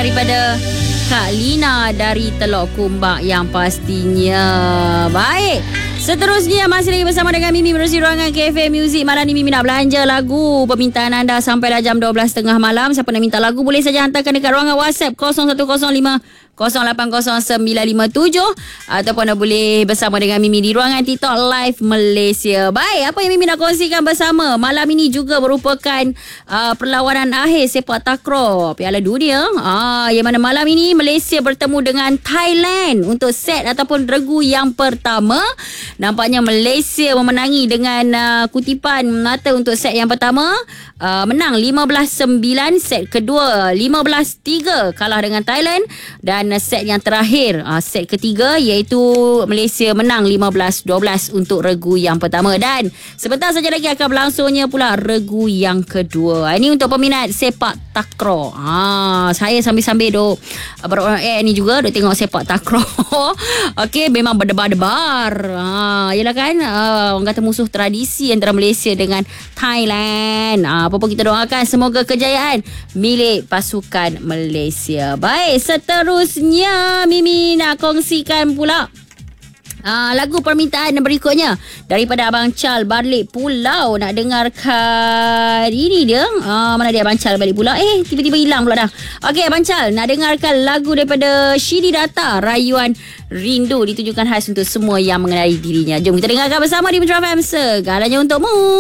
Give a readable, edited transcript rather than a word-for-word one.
daripada Kak Lina dari Teluk Kumbak yang pastinya. Baik, seterusnya masih lagi bersama dengan Mimi bersih ruangan Cafe Music. Malam ni Mimi nak belanja lagu permintaan anda sampailah jam 12.30 malam. Siapa nak minta lagu boleh saja hantarkan dekat ruangan WhatsApp 0105 080957 ataupun boleh bersama dengan Mimi di ruangan TikTok Live Malaysia. Baik, apa yang Mimi nak kongsikan bersama malam ini juga merupakan perlawanan akhir sepak takraw Piala Dunia. Yang mana malam ini Malaysia bertemu dengan Thailand untuk set ataupun regu yang pertama. Nampaknya Malaysia memenangi dengan kutipan mata untuk set yang pertama. Menang 15-9, set kedua 15-3 kalah dengan Thailand, dan set yang terakhir set ketiga iaitu Malaysia menang 15-12 untuk regu yang pertama, dan sebentar saja lagi akan berlangsungnya pula regu yang kedua. Ini untuk peminat sepak takraw. Saya sambil-sambil duk beron ni juga duk tengok sepak takraw. Okey, memang berdebar-debar. Yalah kan, orang kata musuh tradisi antara Malaysia dengan Thailand. Apa-apa kita doakan semoga kejayaan milik pasukan Malaysia. Baik, seterusnya Mimi nak kongsikan pula lagu permintaan berikutnya daripada Abang Chal balik pulau. Nak dengarkan ini dia. Mana dia Abang Chal balik pulau? Tiba-tiba hilang pula dah. Okey, Abang Chal nak dengarkan lagu daripada Shidi Data, Rayuan Rindu, ditujukan khas untuk semua yang mengenali dirinya. Jom kita dengarkan bersama di Metro FM, segalanya untukmu.